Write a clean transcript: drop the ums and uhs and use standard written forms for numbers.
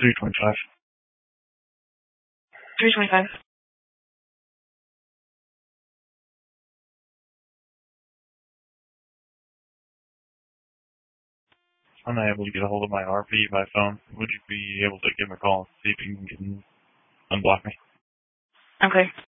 325. 325. I'm not able to get a hold of my RP by phone. Would you be able to give him a call and see if you can unblock me? Okay.